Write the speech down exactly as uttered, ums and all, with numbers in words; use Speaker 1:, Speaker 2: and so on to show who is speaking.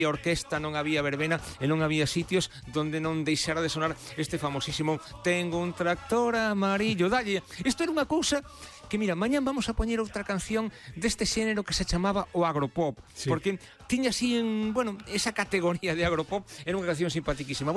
Speaker 1: orquesta, non había verbena e non había sitios donde non deixara de sonar este famosísimo Tengo un tractor amarillo. Dalle, isto era unha cousa que, mira, mañán vamos a poñer outra canción deste xénero que se chamaba o agropop, sí, porque tiña así, en, bueno, esa categoría de agropop, era unha canción simpatiquísima.